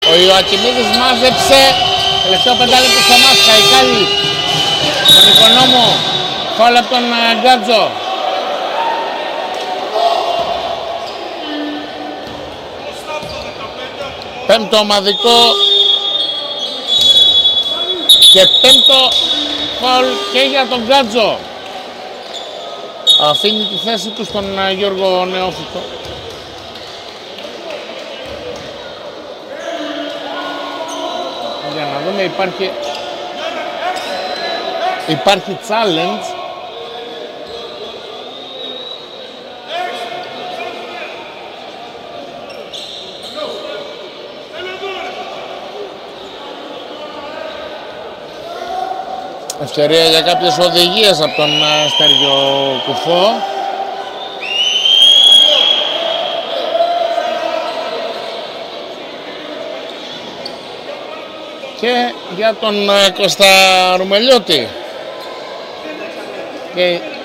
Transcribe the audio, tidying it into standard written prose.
Ο Ιωακιμίδης μάζεψε τελευταίο 5 λεπτό στο μάτς. Καϊκάλη τον Οικονόμο, φάουλ από τον Γκάτζο. Πέμπτο ομαδικό και πέμπτο φάουλ και για τον Γκάτζο. Αφήνει τη θέση του στον Γιώργο Νεόφυτο. Για να δούμε, υπάρχει challenge. Ευκαιρία για κάποιες οδηγίες από τον Στέργιο Κουφό. Και για τον Κώστα Ρουμελιώτη. Και